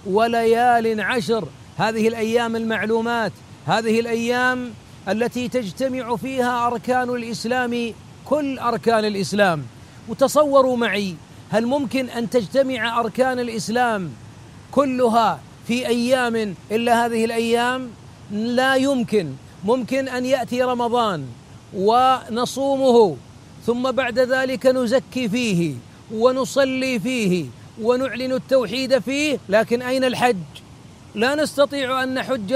وليال عشر، هذه الأيام المعلومات، هذه الأيام التي تجتمع فيها أركان الإسلام، كل أركان الإسلام. وتصوروا معي، هل ممكن أن تجتمع أركان الإسلام كلها في أيام إلا هذه الأيام؟ لا يمكن. ممكن أن يأتي رمضان ونصومه، ثم بعد ذلك نزكي فيه ونصلي فيه ونعلن التوحيد فيه، لكن أين الحج؟ لا نستطيع أن نحج